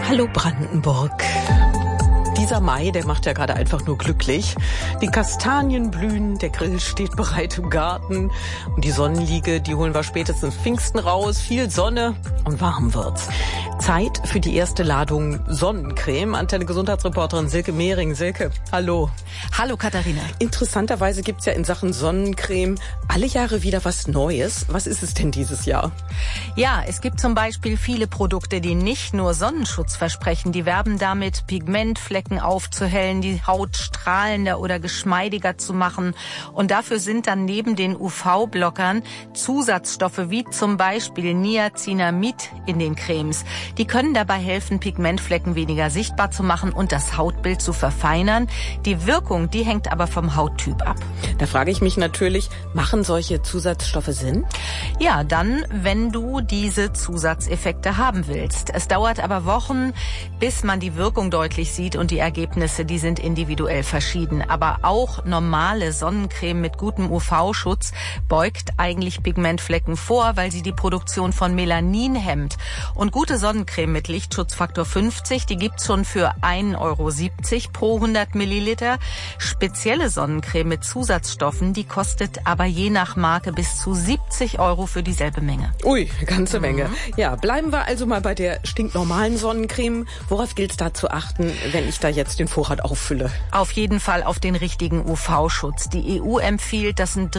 Hallo Brandenburg. Dieser Mai, der macht ja gerade einfach nur glücklich. Die Kastanien blühen, der Grill steht bereit im Garten und die Sonnenliege, die holen wir spätestens Pfingsten raus. Viel Sonne und warm wird's. Zeit für die erste Ladung Sonnencreme. Antenne Gesundheitsreporterin Silke Mehring. Silke, hallo. Hallo Katharina. Interessanterweise gibt's ja in Sachen Sonnencreme alle Jahre wieder was Neues. Was ist es denn dieses Jahr? Ja, es gibt zum Beispiel viele Produkte, die nicht nur Sonnenschutz versprechen. Die werben damit, Pigmentflecken aufzuhellen, die Haut strahlender oder geschmeidiger zu machen. Und dafür sind dann neben den UV-Blockern Zusatzstoffe wie zum Beispiel Niacinamid in den Cremes. Die können dabei helfen, Pigmentflecken weniger sichtbar zu machen und das Hautbild zu verfeinern. Die Wirkung, die hängt aber vom Hauttyp ab. Da frage ich mich natürlich, machen solche Zusatzstoffe Sinn? Ja, dann, wenn du diese Zusatzeffekte haben willst. Es dauert aber Wochen, bis man die Wirkung deutlich sieht und die Ergebnisse, die sind individuell verschieden. Aber auch normale Sonnencreme mit gutem UV-Schutz beugt eigentlich Pigmentflecken vor, weil sie die Produktion von Melanin hemmt. Und gute Sonnencreme mit Lichtschutzfaktor 50, die gibt's schon für 1,70 € pro 100 Milliliter. Spezielle Sonnencreme mit Zusatzstoffen, die kostet aber je nach Marke bis zu 70 € für dieselbe Menge. Ui, ganze Menge. Ja, bleiben wir also mal bei der stinknormalen Sonnencreme. Worauf gilt es da zu achten, wenn ich da jetzt den Vorrat auffülle? Auf jeden Fall auf den richtigen UV-Schutz. Die EU empfiehlt, dass ein